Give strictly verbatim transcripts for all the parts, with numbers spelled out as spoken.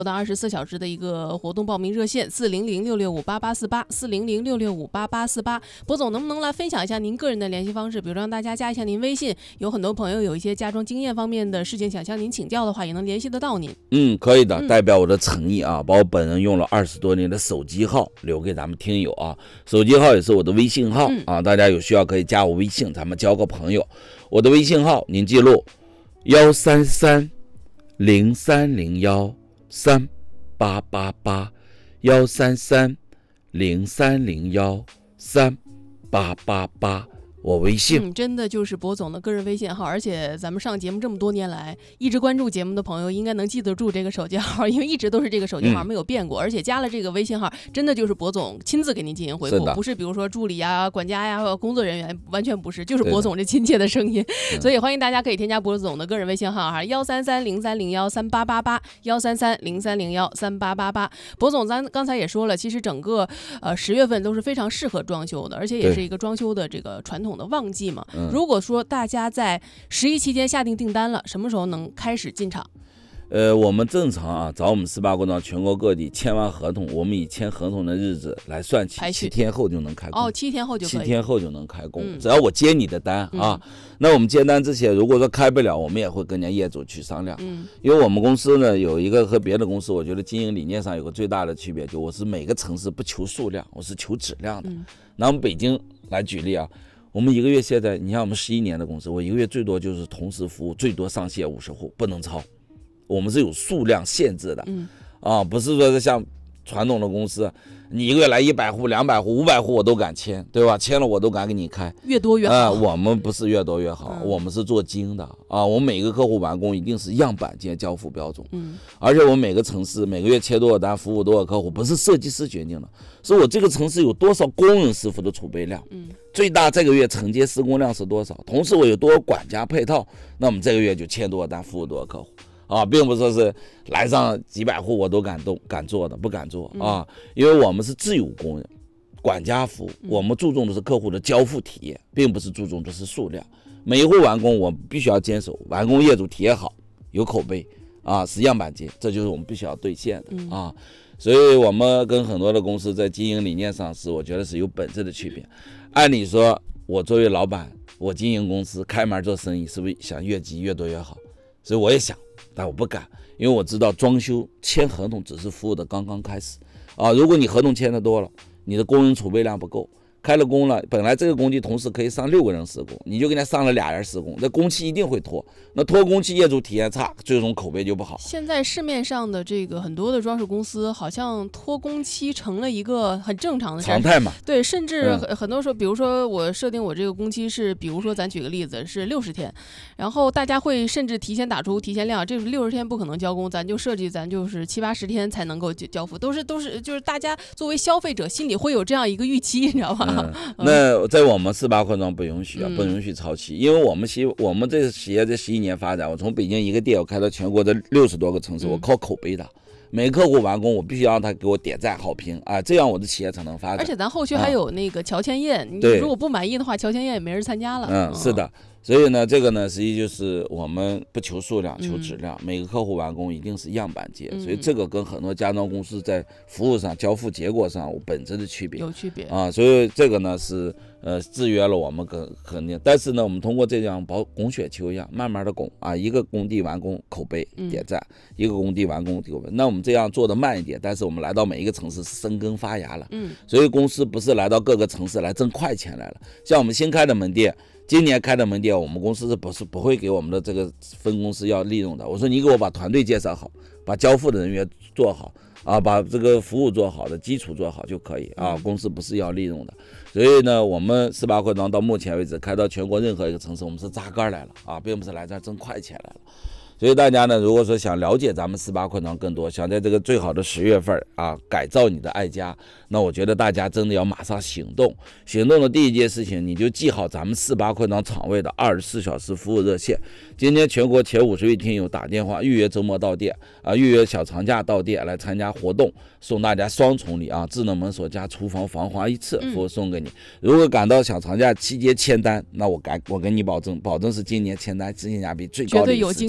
的二十四小时的一个活动报名热线四零零六六五八八四八四零零六六五八八四八。博总能不能来分享一下您个人的联系方式，比如让大家加一下您微信，有很多朋友有一些家装经验方面的事情想向您请教的话，也能联系得到您。 嗯，可以的，代表我的诚意啊，把我本人用了二十多年的手机号留给咱们听友啊，手机号也是我的微信号、嗯、啊，大家有需要可以加我微信，咱们交个朋友。我的微信号您记录幺三三零三零幺三八八八幺三三零三零幺三八八八，我微信、 嗯、真的就是博总的个人微信号，而且咱们上节目这么多年来，一直关注节目的朋友应该能记得住这个手机号，因为一直都是这个手机号、嗯、没有变过，而且加了这个微信号，真的就是博总亲自给您进行回复，不是比如说助理呀、管家呀、工作人员，完全不是，就是博总这亲切的声音。所以欢迎大家可以添加博总的个人微信号哈，幺三三零三零幺三八八八幺三三零三零幺三八八八。博总咱刚才也说了，其实整个呃十月份都是非常适合装修的，而且也是一个装修的这个传统的旺季嘛。如果说大家在十一期间下定订单了，什么时候能开始进场？ 呃，我们正常啊，找我们四八工厂全国各地签完合同，我们以签合同的日子来算起，七天后就能开工。 哦，七天后就可以。 七天后就能开工，嗯、只要我接你的单啊、嗯。那我们接单之前，如果说开不了，我们也会跟人家业主去商量。嗯，因为我们公司呢有一个和别的公司，我觉得经营理念上有个最大的区别，就我是每个城市不求数量，我是求质量的。嗯、拿我们北京来举例啊。我们一个月现在，你像我们十一年的公司，我一个月最多就是同时服务最多上线五十户，不能超。我们是有数量限制的，嗯，啊，不是说是像传统的公司，你一个月来一百户、两百户、五百户我都敢签，对吧？签了我都敢给你开， 越多越好。 啊，我们不是越多越好，嗯、我们是做精的啊。我们每个客户完工一定是样板间交付标准，嗯，而且我们每个城市每个月签多少单，服务多少客户，不是设计师决定的，是我这个城市有多少工人师傅的储备量，嗯。最大这个月承接施工量是多少？同时我有多少管家配套，那我们这个月就签多少单，服务多少客户啊，并不说是来上几百户我都敢动敢做的，不敢做啊，因为我们是自有工人，管家服务，我们注重的是客户的交付体验，并不是注重的是数量。每一户完工我必须要坚守，完工业主体验好，有口碑啊，是样板间，这就是我们必须要兑现的啊。所以我们跟很多的公司在经营理念上是，我觉得是有本质的区别。按理说，我作为老板，我经营公司开门做生意，是不是想越积越多越好？所以我也想，但我不敢，因为我知道装修签合同只是服务的刚刚开始啊。如果你合同签的多了，你的工人储备量不够，开了工了，本来这个工地同时可以上六个人施工，你就给他上了俩人施工，那工期一定会拖，那拖工期业主体验差，最终口碑就不好。 现在市面上的这个很多的装饰公司，好像拖工期成了一个很正常的常态嘛。 对，甚至很很多时候，比如说我设定我这个工期是，比如说咱举个例子是六十天，然后大家会甚至提前打出提前量，这是六十天不可能交工，咱就设计咱就是七八十天才能够交付，都是都是就是大家作为消费者心里会有这样一个预期，你知道吗？ 嗯嗯、那在我们四八扩张不允许啊，不允许超期，因为我们企我们这个企业这十一年发展，我从北京一个店我开到全国的六十多个城市，我靠口碑的。每个客户完工，我必须让他给我点赞好评啊，这样我的企业才能发展。 而且咱后续还有那个乔迁宴，你、 嗯、 如果不满意的话，乔迁宴也没人参加了。 嗯，是的。所以呢，这个呢，实际就是我们不求数量，求质量。嗯、每个客户完工一定是样板间、嗯，所以这个跟很多家装公司在服务上、交付结果上有本质的区别。 有区别啊，所以这个呢是呃制约了我们跟肯定，但是呢，我们通过这样包拱雪球一样，慢慢的拱啊，一个工地完工口碑点赞，嗯、一个工地完工口碑。那我们这样做的慢一点，但是我们来到每一个城市是生根发芽了。嗯，所以公司不是来到各个城市来挣快钱来了，像我们新开的门店。今年开的门店，我们公司是不是不会给我们的这个分公司要利润的？我说你给我把团队介绍好，把交付的人员做好啊，把这个服务做好的基础做好就可以啊。公司不是要利润的，所以呢，我们四八扩张到目前为止开到全国任何一个城市，我们是扎根来了啊，并不是来这儿挣快钱来了。所以大家呢，如果说想了解咱们四八扩张更多，想在这个最好的十月份啊改造你的爱家，那我觉得大家真的要马上行动。行动的第一件事情，你就记好咱们四八扩张厂位的二十四小时服务热线。今天全国前五十位听友打电话预约周末到店啊，预约小长假到店来参加活动，送大家双重礼啊，智能门锁加厨房防滑一次服务送给你。如果赶到小长假期间签单，那我敢我跟你保证，保证是今年签单性价比最高的一个时机。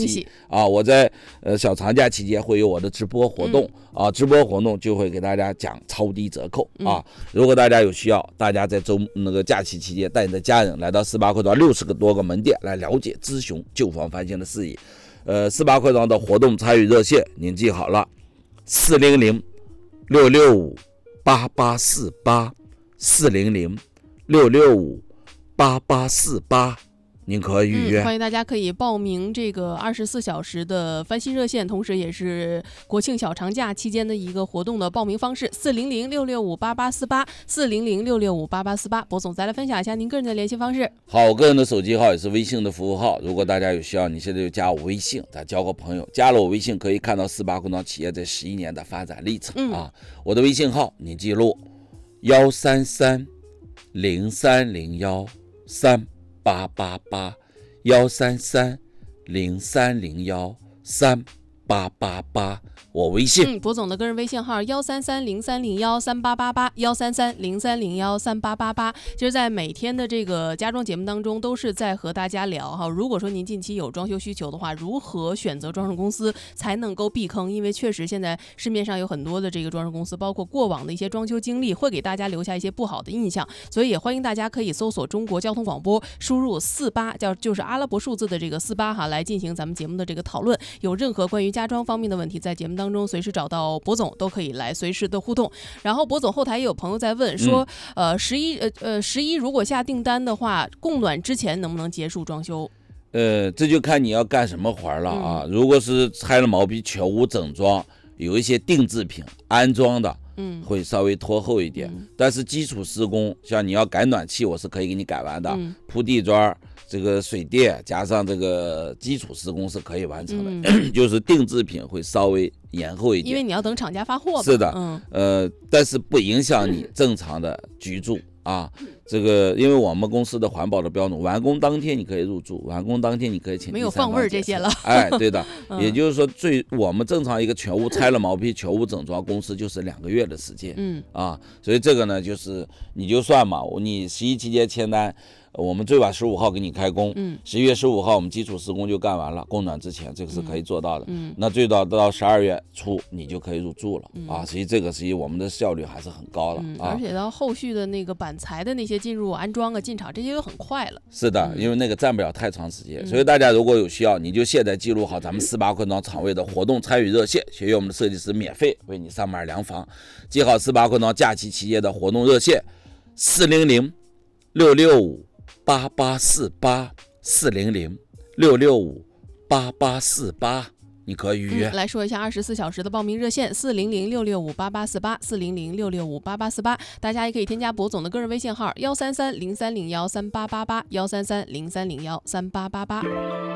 啊，我在呃小长假期间会有我的直播活动、嗯、啊，直播活动就会给大家讲超低折扣、嗯、啊。如果大家有需要，大家在周那个假期期间带你的家人来到四八快装六十个多个门店来了解咨询旧房翻新的事宜。呃，四八快装的活动参与热线您记好了，四零零六六五八八四八，四零零六六五八八四八。您可以预约、 嗯、欢迎大家可以报名这个二十四小时的翻新热线，同时也是国庆小长假期间的一个活动的报名方式，四零零六六五八八四八，四零零六六五八八四八。博总再来分享一下您个人的联系方式。 好，我个人的手机号也是微信的服务号，如果大家有需要，你现在就加我微信，咱交个朋友。加了我微信可以看到四八快装企业这十一年的发展历程、嗯、啊。我的微信号你记录幺三三零三零幺三八八八，幺三三零三零幺三八八八，我微信。 嗯，博总的个人微信号幺三三零三零幺三八八八，幺三三零三零幺三八八八。其实，在每天的这个家装节目当中，都是在和大家聊哈。如果说您近期有装修需求的话，如何选择装饰公司才能够避坑？因为确实现在市面上有很多的这个装饰公司，包括过往的一些装修经历，会给大家留下一些不好的印象。所以也欢迎大家可以搜索中国交通广播，输入四八，叫就是阿拉伯数字的这个四八哈，来进行咱们节目的这个讨论。有任何关于家装方面的问题，在节目当中随时找到博总，都可以来随时的互动。然后博总后台也有朋友在问说，嗯、呃十一呃呃十一如果下订单的话，供暖之前能不能结束装修？ 呃，这就看你要干什么活了啊。嗯、如果是拆了毛坯全屋整装，有一些定制品安装的。嗯，会稍微拖后一点、嗯，但是基础施工，像你要改暖气，我是可以给你改完的。嗯、铺地砖，这个水电加上这个基础施工是可以完成的，嗯、就是定制品会稍微延后一点， 因为你要等厂家发货。 是的， 嗯， 呃，但是不影响你正常的居住啊。这个，因为我们公司的环保的标准，完工当天你可以入住，完工当天你可以请没有放味儿这些了。 哎，对的，嗯、也就是说最我们正常一个全屋拆了毛坯全屋整装公司就是两个月的时间，嗯啊，所以这个呢就是你就算嘛，你十一期间签单。我们最晚十五号给你开工，嗯，十一月十五号我们基础施工就干完了，供暖之前这个是可以做到的，嗯，那最早到十二月初你就可以入住了、嗯、啊，所以这个实际我们的效率还是很高的、 嗯啊， 而且到后续的那个板材的那些进入安装啊、进场这些就很快了。 是的，嗯、因为那个占不了太长时间、嗯，所以大家如果有需要，你就现在记录好咱们四八快装厂位的活动参与热线，学员我们的设计师免费为你上门量房，记好四八快装假期期间的活动热线四零零六六五八八四八，四零零六六五八八四八，你可以预约、 嗯、来说一下二十四小时的报名热线四零零六六五八八四八，四零零六六五八八四八。大家也可以添加博总的个人微信号幺三三零三零幺三八八八，幺三三零三零幺三八八八。